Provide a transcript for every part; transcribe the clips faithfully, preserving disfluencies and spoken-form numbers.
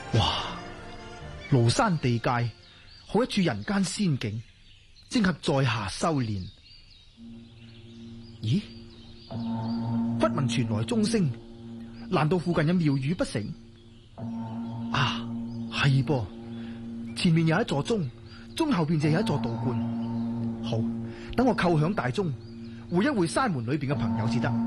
哇！廬山地界，好一處人間仙境，正合在下修煉。咦？忽聞傳來鐘聲，難道附近有廟宇不成？啊，係噃，前面有一座鐘，鐘後邊就有一座道觀。好，等我叩響大鐘，會一會山門裏邊嘅朋友至得。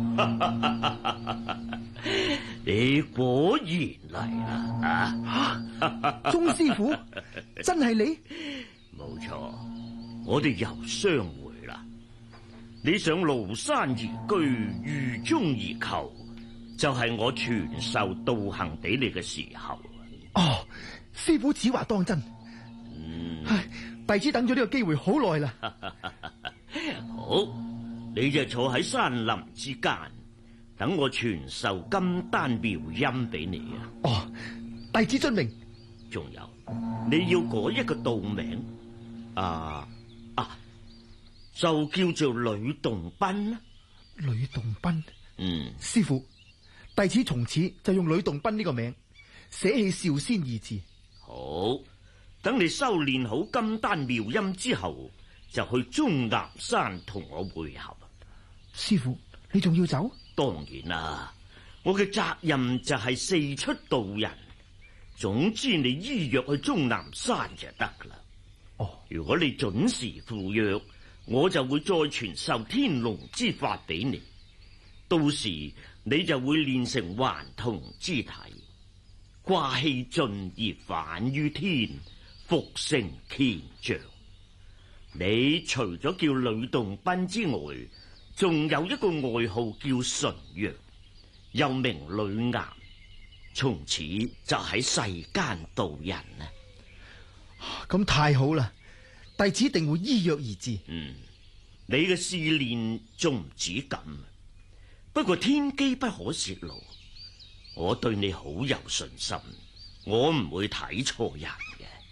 你果然嚟啦！ 啊，鐘師傅，真係你？ 冇錯，我哋又相會啦。你上廬山而居，寓中而求，就係、是、我傳授道行俾你嘅時候。 哦，師傅此話當真？ 嗯， 唉，弟子等咗呢個機會好耐啦。 好，你就坐喺山林之間，等我傳授金丹妙音俾你啊！ 哦，弟子遵命。 仲有，你要改一個道名啊啊，就叫做呂洞賓啦。 呂洞賓， 嗯， 師傅，弟子從此就用呂洞賓呢個名，捨棄少仙二字。 好，等你修煉好金丹妙音之後，就去終南山同我會合。 師傅，你仲要走？ 當然啦，我嘅責任就係四出道人。總之，你依約去終南山就得啦。 哦， 如果你準時赴約，我就會再傳授天龍之法俾你。到時你就會練成還童之體，掛氣盡而返於天，復成乾象。你除咗叫呂洞賓之外，仲有一個外號叫純陽，又名呂岩。從此就喺世間度人啊！ 咁太好啦，弟子定會依約而至。 嗯，你嘅試煉仲唔止咁，不過天機不可泄露。我對你好有信心，我唔會睇錯人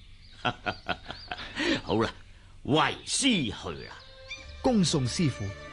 嘅。好啦，為師去啦， 恭送師傅。